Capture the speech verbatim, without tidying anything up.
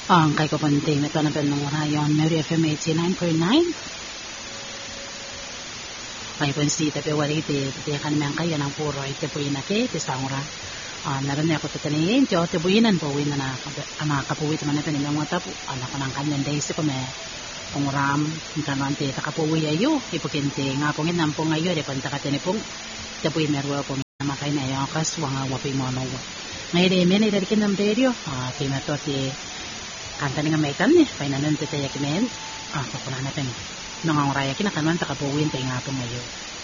Ang kay ko panting na panapan ng rayon Mary F M eighty-nine point nine. Kay pansi tapi walite ti kan mang kay nang puro ite po inake ti sangura. Ah naran ako tatanin jo ti buinan po win na ana kapuwit man natin ng mga tapo ana ko nang kanyan day sa kome penguram kanan ti takapuwi ayo ipukinte nga pongin nampong ayo de panta katene pong tapuin merwa po makai na yo kas wanga wapi mono. Ngay de men ida kin nam radio ah ti mato ti kanta nga maitan ni painan ti tayak men ah ko na natin nang ang raya kinakaman takapuwin ti nga pong ayo.